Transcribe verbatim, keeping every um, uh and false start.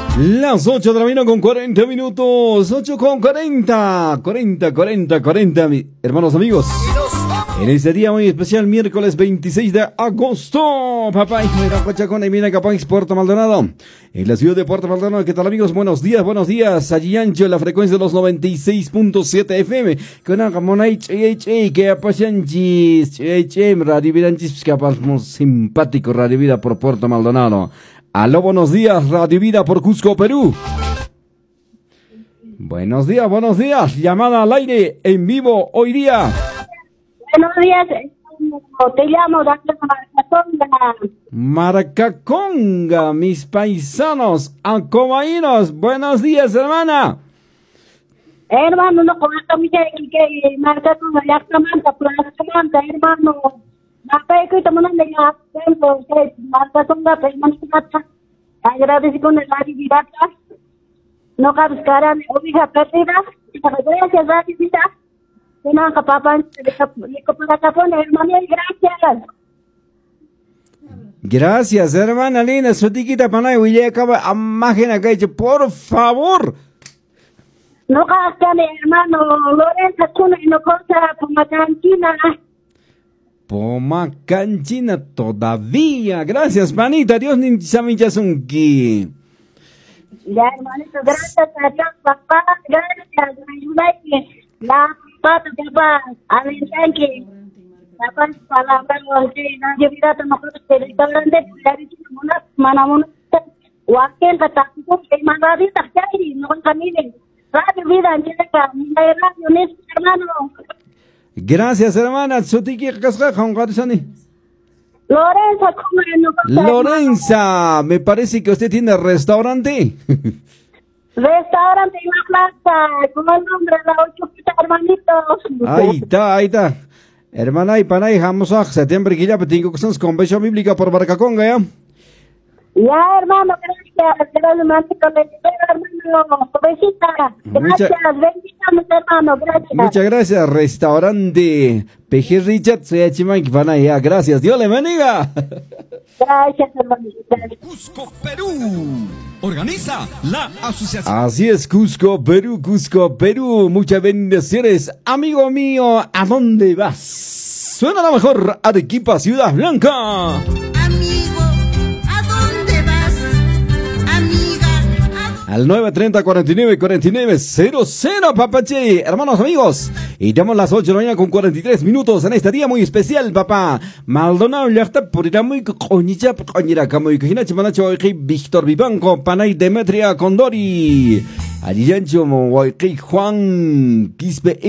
Las ocho de la mañana con cuarenta minutos. ocho con cuarenta. cuarenta, cuarenta, cuarenta, mi, hermanos amigos. En este día muy especial, miércoles veintiséis de agosto. Papá, hijo de la Cochacona y mira Capán, Puerto Maldonado. En la ciudad de Puerto Maldonado, ¿qué tal amigos? Buenos días, buenos días. Allí ancho, la frecuencia de los noventa y seis punto siete F M. Con Agamona H H A, que apasanchis, H M, Radio Vida, que apasamos simpático Radio Vida por Puerto Maldonado. Aló, buenos días, Radio Vida por Cusco, Perú. Buenos días, buenos días. Llamada al aire en vivo hoy día. Buenos días, te llamo de Maracaconga. Maracaconga, mis paisanos, acomaínos. Buenos días, hermana. Hermano, no conozco mucho que Maracaconga, ya está manta, plaza manta, hermano. Apa itu teman dengan tempo saya Maracaconga, hermano, agradezco con el Radio Vida. No cabe sekarang obligada perdida, gracias Radio Vida. Una capapan, hermano, gracias. Gracias, hermana Lina, su tiquita panay, huye acaba, imagen acá, por favor. No gastan, hermano, Lorenza Cuna y no cosa, Pomacanchina. Pomacanchina todavía. Gracias, panita, Dios ni samichas un ki. Ya, hermanito, gracias a Dios, papá, gracias, me ayudáis. La Pato papá, a ver, que papá palabras de Radio Vida nosotros que restaurante una manamon wakil kata que mandadi terjadi no kami Radio Vida Angelica Radio Nes hermano. Gracias, hermana. Sotiki kasga con Garzani. Lorenza, ¿cómo Lorenza, me parece que usted tiene restaurante. Restaurante en la plaza, con el nombre de la ocho hermanitos. Ahí está, ahí está. Hermana y pana y vamos a septiembre que ya tengo cosas con convención bíblica por Maracaconga, ¿ya? Ya, hermano, gracias. Gracias, hermano. Besita. Gracias, bendiciones, hermano. Gracias. Muchas gracias, restaurante P G Richard, soy Achimán, pana, ya, gracias. Dios le bendiga. Gracias, hermano. Cusco, Perú. Organiza la asociación. Así es, Cusco, Perú, Cusco, Perú. Muchas bendiciones. Amigo mío, ¿a dónde vas? Suena la mejor Arequipa, Ciudad Blanca. Amigo, ¿a dónde vas? Amiga, ¿a Al nueve treinta, cuarenta y nueve, cuarenta y nueve, cero cero, papache. Hermanos, amigos. Y damos las ocho de la mañana con cuarenta y tres minutos en este día muy especial, papá. Maldonado, ya está por ir a muy coñilla, coñira, como y cojina, chimanacho, Víctor Vivanco, Panay Demetria Condori. Allí, Juan Quispe.